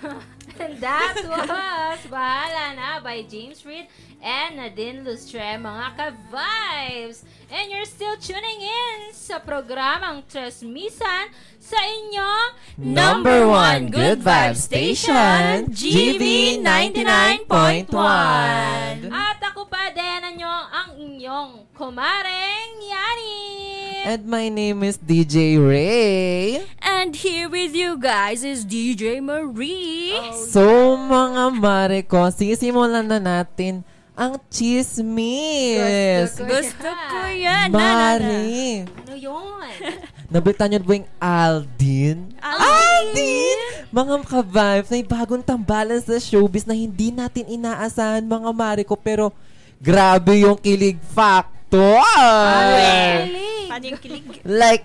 And that was Bahala Na by James Reid and Nadine Lustre, mga ka-vibes. And you're still tuning in sa programang Tresmisan sa inyong Number 1 Good Vibe Station, GV 99.1. At ako pa din ang inyong kumareng Yani. And my name is DJ Ray. And here with you guys is DJ Marie. So mga mare ko, sisimulan na natin ang chismis. Gusto ko yan. Mare, Ano yun? nabitan niyo ba yung Aldin? Aldin! Mga ka-vibes, may bagong tambalan sa showbiz na hindi natin inaasahan, mga mare ko. Pero grabe yung kilig factor. Paano yung kilig? Like,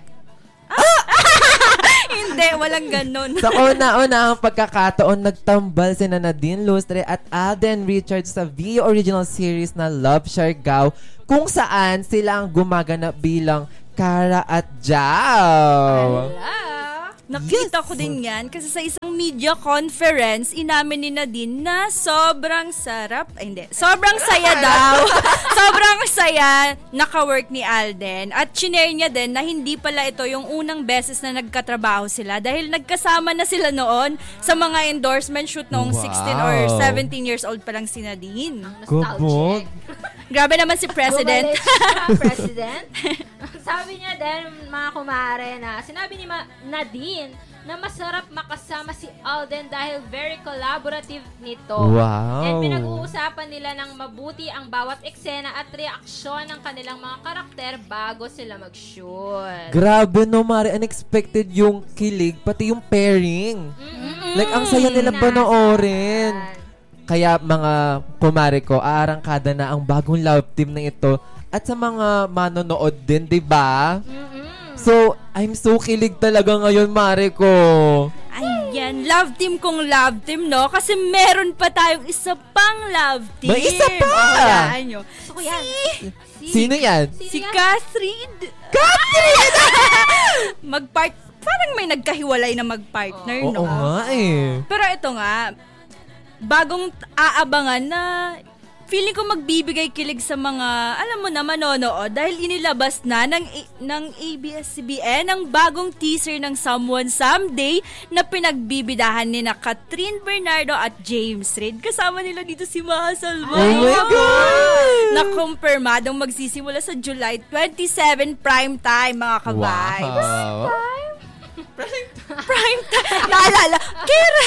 Hindi, walang ganun. sa una-una ang pagkakataon, nagtambal si Nadine Lustre at Alden Richards sa VU original series na Love Siargao, kung saan sila ang gumaganap bilang Kara at Jao. Nakita ko din yan kasi sa isang media conference, inamin ni Nadine na sobrang sarap. Sobrang saya daw. Sobrang saya naka-work ni Alden. At chinare niya din na hindi pala ito yung unang beses na nagkatrabaho sila dahil nagkasama na sila noon sa mga endorsement shoot noong 16 or 17 years old pa lang si Nadine. Nostalgic. Grabe naman si President. President. Sabi niya din, mga kumare, na sinabi ni Nadine na masarap makasama si Alden dahil very collaborative nito. Wow. And pinag-uusapan nila ng mabuti ang bawat eksena at reaksyon ng kanilang mga karakter bago sila mag-shoot. Grabe no, Mari. Unexpected yung kilig, pati yung pairing. Like, ang saya nila panoorin. Kaya mga kumare ko, aarangkada na ang bagong love team na ito. At sa mga manonood din, di ba? So, I'm so kilig talaga ngayon, Mare ko. Ayan, love team kong love team, no? Kasi meron pa tayong isa pang love team. May isa pa! Hulaan nyo. Gusto ko yan. Sino yan? Si Catherine. Parang may nagkahiwalay na mag-partner, no? Oo nga eh. Pero ito nga, bagong aabangan na feeling ko magbibigay kilig sa mga, alam mo na, manonood dahil inilabas na ng ABS-CBN ang bagong teaser ng Someone Someday na pinagbibidahan ni na Catherine Bernardo at James Reid. Kasama nila dito si Maha Salva. Oh my God! Na kumpirmadong magsisimula sa July 27 prime time, mga ka-vibes. Wow. Prime time. Naalala. Kira!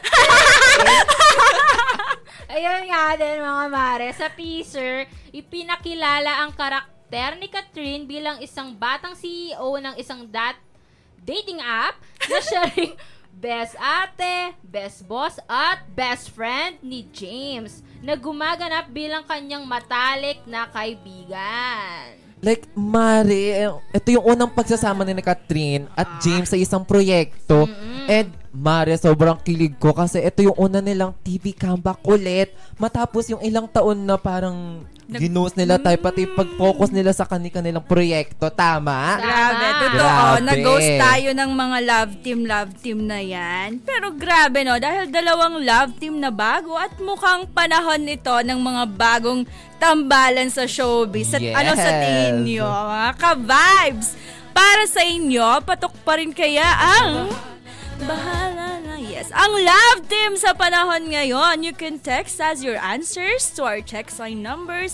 Ayun nga din, mga mare. Sa teaser, ipinakilala ang karakter ni Catherine bilang isang batang CEO ng isang dating app na siya ring best ate, best boss, at best friend ni James na gumaganap bilang kanyang matalik na kaibigan. Like, Mari, ito yung unang pagsasama ni Catherine at James sa isang proyekto. And, Mari, sobrang kilig ko kasi ito yung una nilang TV comeback ulit. Matapos yung ilang taon na parang ginuos nila tayo, pati pag-focus nila sa kanilang proyekto. Tama? Grabe, totoo. Grabe. Nag-ghost tayo ng mga love team na yan. Pero grabe, no? Dahil dalawang love team na bago at mukhang panahon ito ng mga bagong tambalan sa showbiz. At Yes. ano sa tingin nyo, mga ka-vibes? Para sa inyo, patok pa rin kaya ang Bahala Na, yes. Ang love team sa panahon ngayon. You can text us your answers to our text line numbers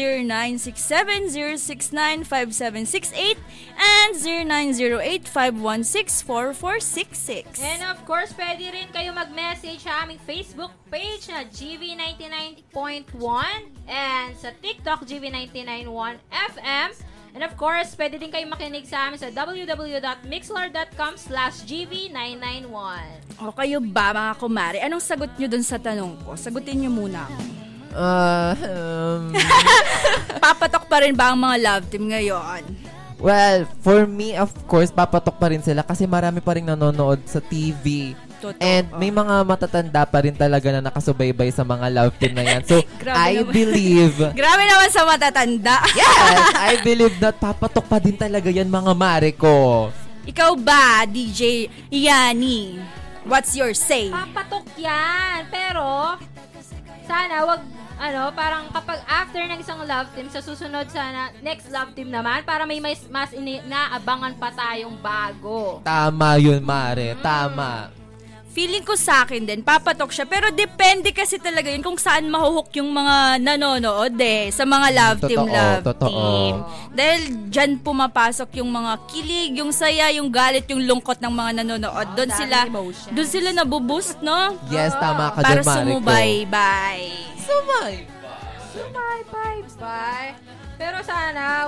0967-069-5768 and 0908-516-4466. And of course, pwede rin kayo mag-message sa aming Facebook page na GV99.1 and sa TikTok GV991FM. And of course, pwede din kayo makinig sa amin sa www.mixlr.com/GV991. O kayo ba, mga kumare? Anong sagot nyo dun sa tanong ko? Sagutin nyo muna ako. Papatok pa rin ba ang mga love team ngayon? Well, for me, of course, papatok pa rin sila kasi marami pa rin nanonood sa TV. Totoo. And may mga matatanda pa rin talaga na nakasubaybay sa mga love team na yan. So, I believe... Grabe naman sa matatanda. Yes! I believe that papatok pa din talaga yan, mga mare ko. Ikaw ba, DJ Yani? What's your say? Papatok yan. Pero, sana wag, parang kapag after ng isang love team, sa susunod sana, next love team naman, para may mas naabangan pa tayong bago. Tama yun, Mare. Tama. Feeling ko sa akin din, papatok siya. Pero depende kasi talaga yun kung saan mahuhook yung mga nanonood sa mga love team. Dahil dyan pumapasok yung mga kilig, yung saya, yung galit, yung lungkot ng mga nanonood. Doon sila nabuboost, no? Yes, tama ka para dyan, Mare. sumubaybay. Sumaybay. Pero sana,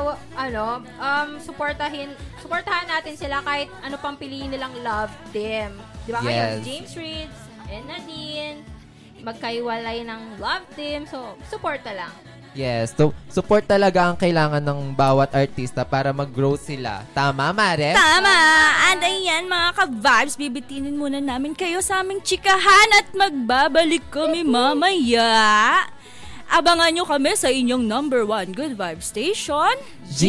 suportahan natin sila kahit ano pang piliin nilang love team. Di ba ngayon, James Reid and Nadine, magkaiwalay ng love team. So, suporta lang. Yes. So, support talaga ang kailangan ng bawat artista para mag-grow sila. Tama, Mare? Tama! And ayan, mga ka-vibes, bibitinin muna namin kayo sa aming chikahan at magbabalik kami mamaya. Abangan nyo kami sa inyong #1 Good Vibe Station.